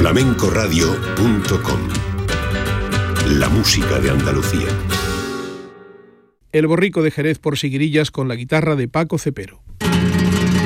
flamencoradio.com. La música de Andalucía. El Borrico de Jerez por Siguirillas con la guitarra de Paco Cepero.